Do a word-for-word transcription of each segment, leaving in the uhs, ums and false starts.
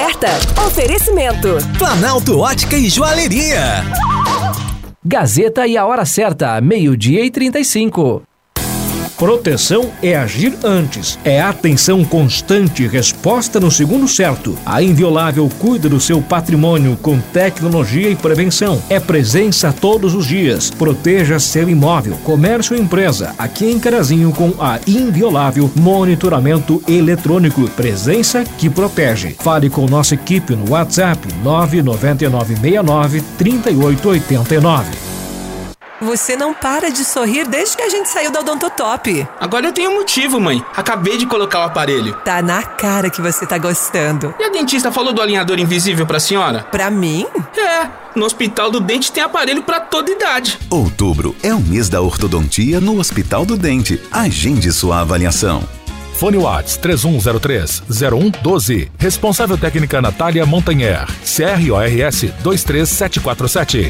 oferta. Oferecimento. Planalto Ótica e Joalheria. Gazeta e a hora certa, meio-dia e trinta e cinco. Proteção é agir antes, é atenção constante e resposta no segundo certo. A Inviolável cuida do seu patrimônio com tecnologia e prevenção. É presença todos os dias. Proteja seu imóvel, comércio ou empresa. Aqui em Carazinho com a Inviolável Monitoramento Eletrônico. Presença que protege. Fale com nossa equipe no WhatsApp nove nove nove seis nove três oito oito nove. Você não para de sorrir desde que a gente saiu da Odontotop. Agora eu tenho motivo, mãe. Acabei de colocar o aparelho. Tá na cara que você tá gostando. E a dentista falou do alinhador invisível pra senhora? Pra mim? É, no Hospital do Dente tem aparelho pra toda idade. Outubro é o mês da ortodontia no Hospital do Dente. Agende sua avaliação. Fone Whats três um zero três zero um um dois. Responsável técnica Natália Montanher. C R O R S dois três sete quatro sete.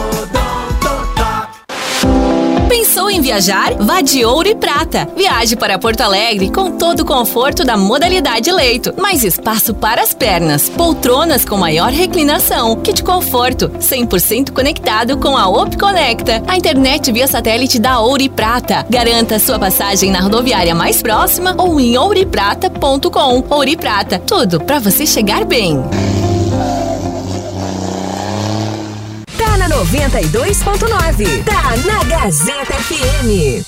Pensou em viajar? Vá de Ouro e Prata. Viaje para Porto Alegre com todo o conforto da modalidade leito. Mais espaço para as pernas. Poltronas com maior reclinação. Kit conforto. cem por cento conectado com a Opconecta. A internet via satélite da Ouro e Prata. Garanta sua passagem na rodoviária mais próxima ou em ouro e prata ponto com. Ouro e Prata. Tudo para você chegar bem. noventa e dois ponto nove. Tá na Gazeta F M.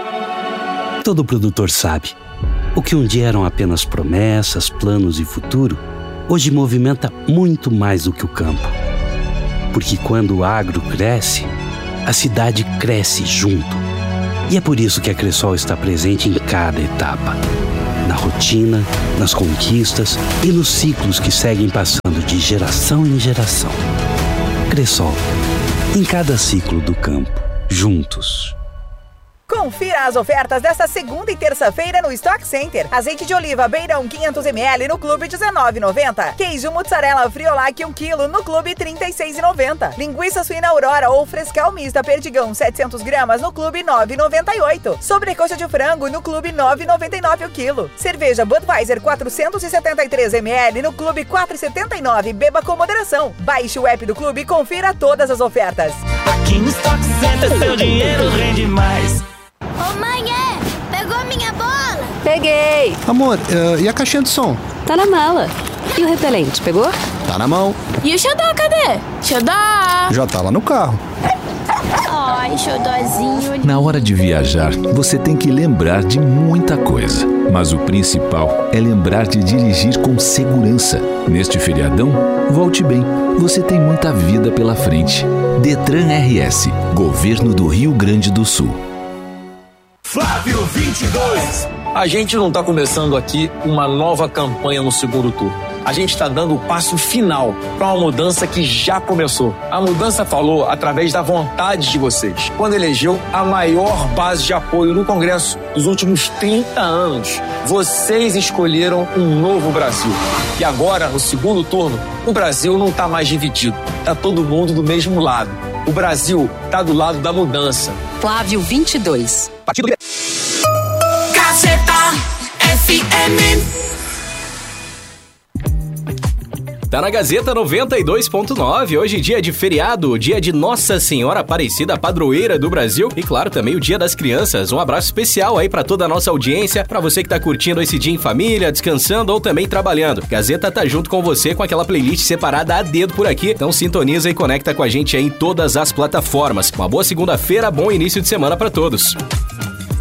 Todo produtor sabe. O que um dia eram apenas promessas, planos e futuro, hoje movimenta muito mais do que o campo. Porque quando o agro cresce, a cidade cresce junto. E é por isso que a Cressol está presente em cada etapa. Na rotina, nas conquistas e nos ciclos que seguem passando de geração em geração. Cressol, em cada ciclo do campo, juntos. Confira as ofertas desta segunda e terça-feira no Stock Center. Azeite de oliva Beirão quinhentos mililitros no Clube dezenove reais e noventa centavos. Queijo mussarela Friolac um quilo no Clube trinta e seis reais e noventa centavos. Linguiça suína Aurora ou frescal mista Perdigão setecentas gramas no Clube nove reais e noventa e oito centavos. Sobrecoxa de frango no Clube nove reais e noventa e nove centavos o quilo. Cerveja Budweiser quatrocentos e setenta e três mililitros no Clube quatro reais e setenta e nove centavos. Beba com moderação. Baixe o app do Clube e confira todas as ofertas. Aqui no Stock Center seu dinheiro rende mais. Ô mãe, é? Pegou minha bola? Peguei. Amor, uh, e a caixinha de som? Tá na mala. E o repelente, pegou? Tá na mão. E o xodó, cadê? Xodó! Já tá lá no carro. Ai, xodózinho. Na hora de viajar, você tem que lembrar de muita coisa. Mas o principal é lembrar de dirigir com segurança. Neste feriadão, volte bem. Você tem muita vida pela frente. Detran R S, Governo do Rio Grande do Sul. Flávio vinte e dois. A gente não está começando aqui uma nova campanha no segundo turno. A gente está dando o passo final para uma mudança que já começou. A mudança falou através da vontade de vocês, quando elegeu a maior base de apoio no Congresso dos últimos trinta anos. Vocês escolheram um novo Brasil. E agora, no segundo turno, o Brasil não está mais dividido. Está todo mundo do mesmo lado. O Brasil está do lado da mudança. Flávio vinte e dois. Partido Gazeta F M. Tá na Gazeta noventa e dois ponto nove, hoje dia de feriado, dia de Nossa Senhora Aparecida, padroeira do Brasil e claro também o Dia das Crianças. Um abraço especial aí pra toda a nossa audiência, pra você que tá curtindo esse dia em família, descansando ou também trabalhando. Gazeta tá junto com você com aquela playlist separada a dedo por aqui, então sintoniza e conecta com a gente aí em todas as plataformas. Uma boa segunda-feira, bom início de semana pra todos.